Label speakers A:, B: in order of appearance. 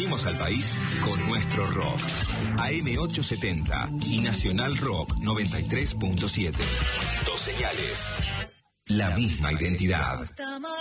A: Sacudiremos al país con nuestro rock. AM870 y Nacional Rock 93.7. Dos señales. La misma identidad.